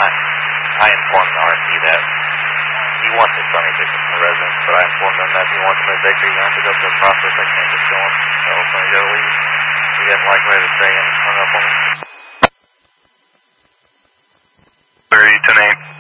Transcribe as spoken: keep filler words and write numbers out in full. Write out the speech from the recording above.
I, I informed the R C that he wants his Sunny Ticket from the residents, but I informed them that he wants them at Bakery Zone to go through the process. I can't just kill him. So when he go leave, he didn't like what I was saying, hung up on me. thirty, ten eight.